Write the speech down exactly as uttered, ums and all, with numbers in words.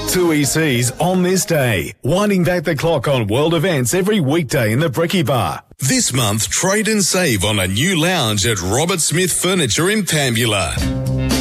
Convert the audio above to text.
Two E Cs on this day, winding back the clock on world events every weekday in the Brekkie Bar. This month, trade and save on a new lounge at Robert Smith Furniture in Pambula.